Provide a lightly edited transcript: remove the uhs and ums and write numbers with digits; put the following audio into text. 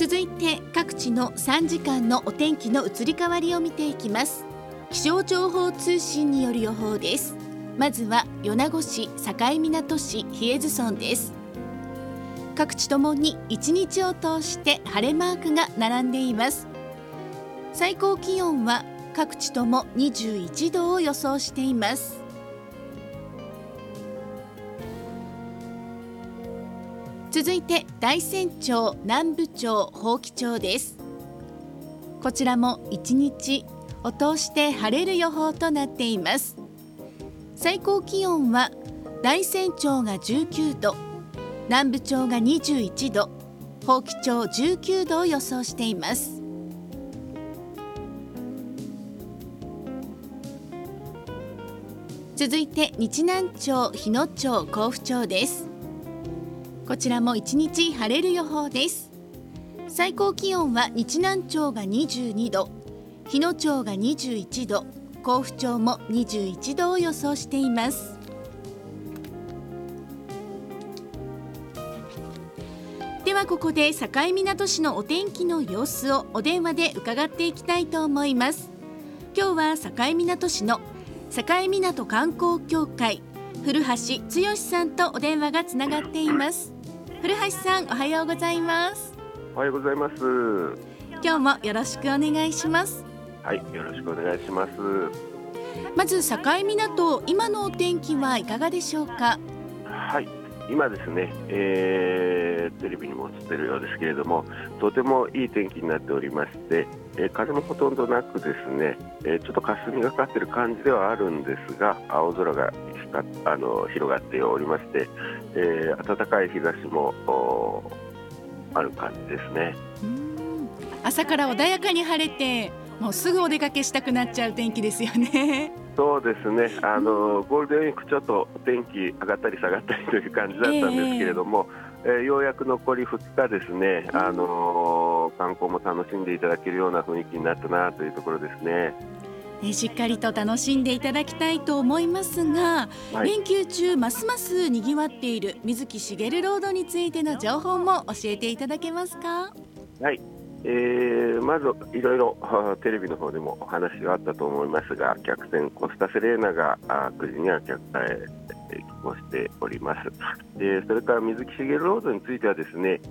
続いて各地の3時間のお天気の移り変わりを見ていきます。気象情報通信による予報です。まずは米子市、境港市、比叡津村です。各地ともに1日を通して晴れマークが並んでいます。最高気温は各地とも21度を予想しています。続いて大山町、南部町、伯耆町です。こちらも1日を通して晴れる予報となっています。最高気温は大山町が19度、南部町が21度、伯耆町19度を予想しています。続いて日南町、日野町、甲府町です。こちらも1日晴れる予報です。最高気温は日南町が22度、日野町が21度、甲府町も21度を予想しています。ではここで境港市のお天気の様子をお電話で伺っていきたいと思います。今日は境港市の境港観光協会古橋剛さんとお電話がつながっています。古橋さん、おはようございます。 おはようございます。 今日もよろしくお願いします。 はい、よろしくお願いします。 まず境港、今のお天気はいかがでしょうか。 はい、今ですね、テレビにも映っているようですけれども、とてもいい天気になっておりまして、風もほとんどなくですね、ちょっと霞がかっている感じではあるんですが、青空が広がっておりまして、暖かい日差しもある感じですね。 朝から穏やかに晴れて、もうすぐお出かけしたくなっちゃう天気ですよね。 そうですね、ゴールデンウィークちょっとお天気上がったり下がったりという感じだったんですけれども、ようやく残り2日ですね、観光も楽しんでいただけるような雰囲気になったなというところですね。 しっかりと楽しんでいただきたいと思いますが、はい、連休中ますますにぎわっている水木しげるロードについての情報も教えていただけますか。 はい、まずいろいろテレビの方でもお話があったと思いますが、客船コスタセレーナが9時には帰港しております。それから水木しげるロードについてはですね、